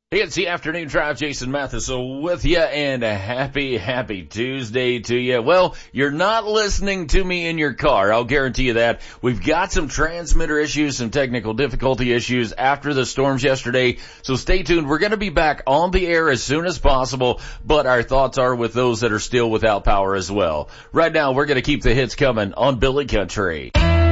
It's the afternoon drive. Jason Mathis with you, and a happy Tuesday to you. Well, you're not listening to me in your car. I'll guarantee you that. We've got some transmitter issues, some technical difficulty issues after the storms yesterday. So stay tuned. We're going to be back on the air as soon as possible, but our thoughts are with those that are still without power as well. Right now, we're going to keep the hits coming on Billy Country.